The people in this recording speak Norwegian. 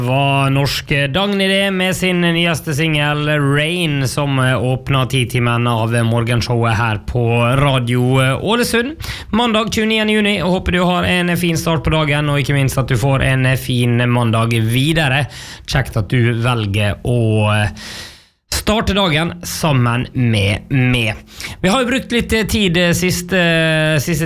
var norske Dagny det med sin nyeste singel Rain som åpner 10-timen av morgenshowet her på Radio Ålesund mandag 29. juni og håper du har en fin start på dagen og ikke minst at du får en fin mandag videre. Kjekt at du velger å starte dagen sammen med meg. Vi har jo brukt litt tid siste